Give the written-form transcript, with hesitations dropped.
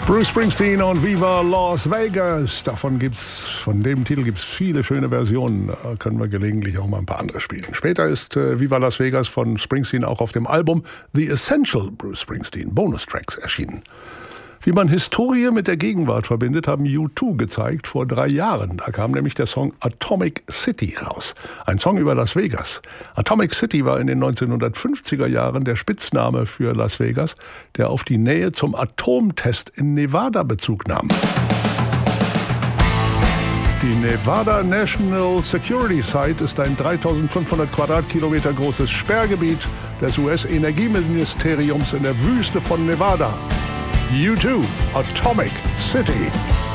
Bruce Springsteen und Viva Las Vegas. Von dem Titel gibt's viele schöne Versionen. Da können wir gelegentlich auch mal ein paar andere spielen. Später ist Viva Las Vegas von Springsteen auch auf dem Album The Essential Bruce Springsteen Bonustracks erschienen. Wie man Historie mit der Gegenwart verbindet, haben U2 gezeigt vor 3 Jahren. Da kam nämlich der Song Atomic City raus. Ein Song über Las Vegas. Atomic City war in den 1950er Jahren der Spitzname für Las Vegas, der auf die Nähe zum Atomtest in Nevada Bezug nahm. Die Nevada National Security Site ist ein 3500 Quadratkilometer großes Sperrgebiet des US-Energieministeriums in der Wüste von Nevada. U2, Atomic City.